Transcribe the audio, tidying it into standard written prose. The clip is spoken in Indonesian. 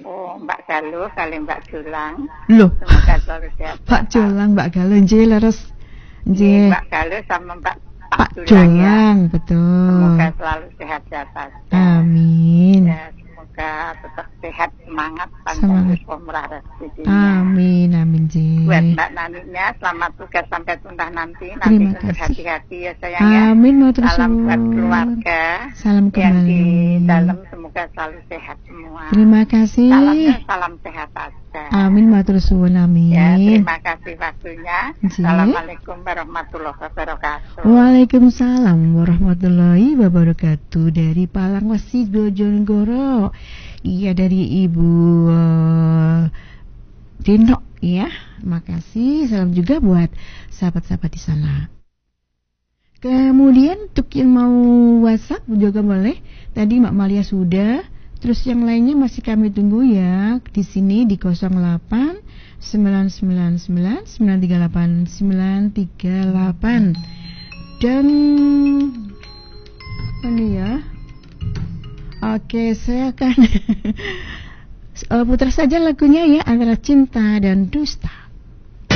Oh, Mbak Galuh kali Mbak Julang. Loh, Semoga selalu sehat. Pak Jolang, Mbak Galuh, nggih leres. Nggih. Mbak Galuh sama Pak Julang ya. Jolang, betul. Semoga selalu sehat-sehat saja. Amin. Ya, semoga tetap sehat, semangat, panjang umur rezekinya. Amin, amin ji. Buat Mbak Naninya, selamat tugas sampai tuntas nanti. Terima Nanti kasih. berhati-hati ya sayang ya. Amin, matur Salam buat suwun. keluarga. Salam Yang kembali. di dalam semoga selalu sehat semua. Terima kasih. Salamnya salam sehat aja. Amin, matur suwun, amin. Ya, terima kasih waktunya. Ji. Assalamualaikum warahmatullahi wabarakatuh. Waalaikumsalam warahmatullahi wabarakatuh. Dari Palangwesi Bojonegoro. Iya, dari Ibu Dino ya. Makasih. Salam juga buat sahabat-sahabat di sana. Kemudian untuk yang mau WhatsApp juga boleh. Tadi Mak Malia sudah. Terus yang lainnya masih kami tunggu ya di sini di 08 999 938 938. Dan ini ya. Oke, saya akan putar saja lagunya ya, antara cinta dan dusta.